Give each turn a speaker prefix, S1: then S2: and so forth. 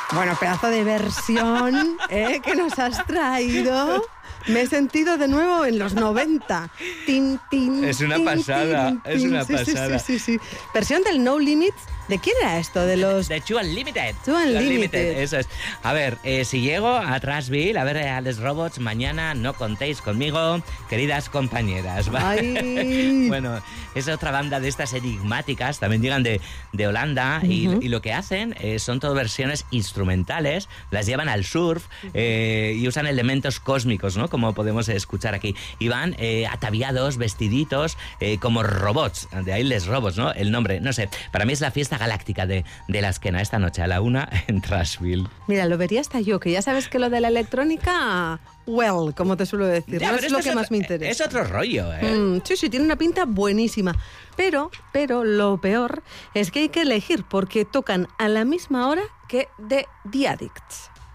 S1: Bueno, pedazo de versión que nos has traído. Me he sentido de nuevo en los 90. Tin, tin,
S2: es una
S1: tin,
S2: pasada,
S1: tin, tin.
S2: es una
S1: Sí,
S2: pasada.
S1: Sí. Versión del No Limits. ¿De quién era esto? De los...
S2: De Two Unlimited.
S1: Two Unlimited.
S2: Eso es. A ver, si llego a Trashville a ver a Les Robots mañana, no contéis conmigo, queridas compañeras.
S1: Ay.
S2: Bueno, es otra banda de estas enigmáticas, también llegan de Holanda, y lo que hacen son todo versiones instrumentales, las llevan al surf y usan elementos cósmicos, ¿no? Como podemos escuchar aquí. Y van ataviados, vestiditos, como robots. De ahí Les Robots, ¿no? El nombre, no sé. Para mí es la fiesta galáctica de la esquena esta noche a la 1 en Trashville.
S1: Mira, lo vería hasta yo, que ya sabes que lo de la electrónica, well, como te suelo decir,
S2: Ya,
S1: no es lo que más me interesa.
S2: Es otro rollo, ¿eh?
S1: Sí, tiene una pinta buenísima. Pero lo peor es que hay que elegir, porque tocan a la misma hora que The Addicts.